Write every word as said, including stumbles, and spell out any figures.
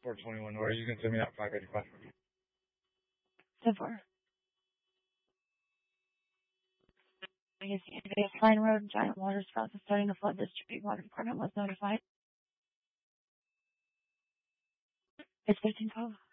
four twenty-one North. You can send me that five eighty-five. ten four. I guess the Pine Road, giant water spouts is starting to flood. The District Water Department was notified. It's thirteen twelve.